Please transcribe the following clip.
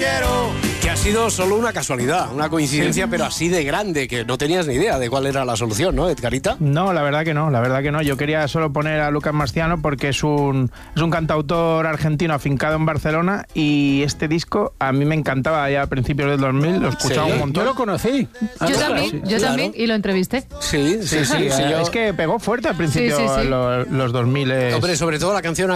quiero. Que ha sido solo una casualidad, una coincidencia, pero así de grande, que no tenías ni idea de cuál era la solución, ¿no, Edgarita? No, la verdad que no. Yo quería solo poner a Lucas Marciano porque es un cantautor argentino afincado en Barcelona, y este disco a mí me encantaba ya a principios del 2000, lo escuchaba un montón. Yo lo conocí. Yo también, y lo entrevisté. Sí. Es que pegó fuerte al principio los 2000. Hombre, sobre todo la canción